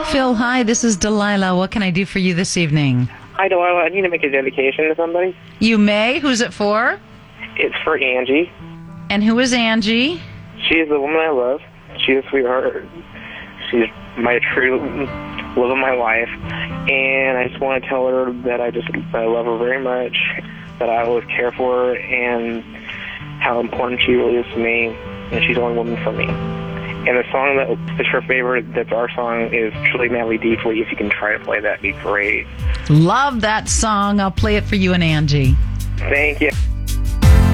Phil, hi, this is Delilah. What can I do for you this evening? Hi, Delilah. I need to make a dedication to somebody. You may. Who's it for? It's for Angie. And who is Angie? She is the woman I love. She's a sweetheart. She's my true love of my life. And I just want to tell her that I love her very much, that I always care for her, and how important she really is to me, and she's the only woman for me. And the song that is her favorite, that's our song, is Truly Madly Deeply. If you can try to play that, it'd be great. Love that song. I'll play it for you and Angie. Thank you.